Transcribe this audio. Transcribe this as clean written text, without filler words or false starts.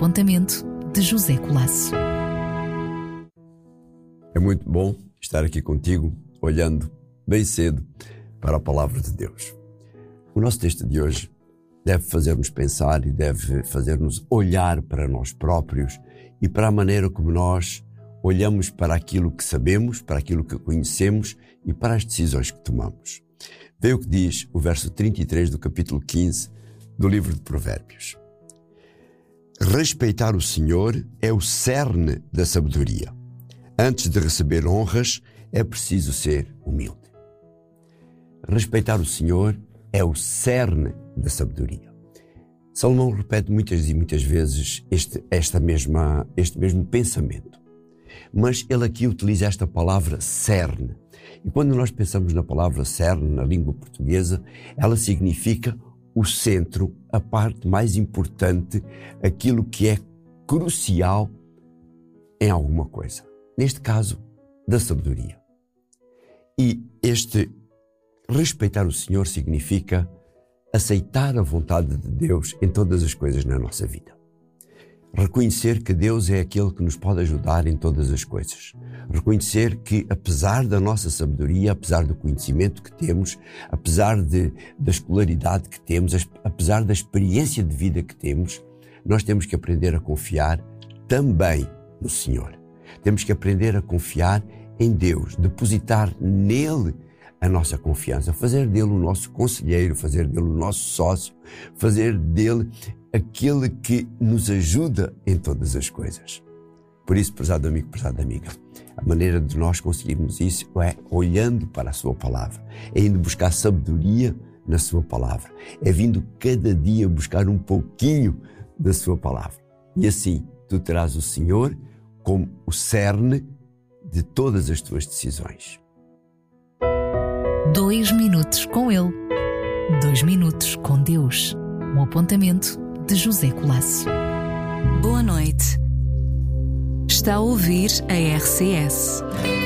apontamento de José Colasso. É muito bom estar aqui contigo, olhando bem cedo para a Palavra de Deus. O nosso texto de hoje deve fazer-nos pensar e deve fazer-nos olhar para nós próprios e para a maneira como nós olhamos para aquilo que sabemos, para aquilo que conhecemos e para as decisões que tomamos. Vê o que diz o verso 33 do capítulo 15 do livro de Provérbios. Respeitar o Senhor é o cerne da sabedoria. Antes de receber honras, é preciso ser humilde. Respeitar o Senhor é o cerne da sabedoria. Salomão repete muitas e muitas vezes este mesmo pensamento. Mas ele aqui utiliza esta palavra cerne. E quando nós pensamos na palavra cerne, na língua portuguesa, ela significa o centro, a parte mais importante, aquilo que é crucial em alguma coisa. Neste caso, da sabedoria. E este respeitar o Senhor significa aceitar a vontade de Deus em todas as coisas na nossa vida. Reconhecer que Deus é aquele que nos pode ajudar em todas as coisas. Reconhecer que, apesar da nossa sabedoria, apesar do conhecimento que temos, apesar da escolaridade que temos, apesar da experiência de vida que temos, nós temos que aprender a confiar também no Senhor. Temos que aprender a confiar em Deus, depositar nele a nossa confiança, fazer dele o nosso conselheiro, fazer dele o nosso sócio, fazer dele aquele que nos ajuda em todas as coisas. Por isso, prezado amigo, prezada amiga, a maneira de nós conseguirmos isso é olhando para a sua palavra, é indo buscar sabedoria na sua palavra, é vindo cada dia buscar um pouquinho da sua palavra. E assim, tu terás o Senhor como o cerne de todas as tuas decisões. 2 minutos com Ele. 2 minutos com Deus. Um apontamento de José Colasso. Boa noite. Está a ouvir a RCS.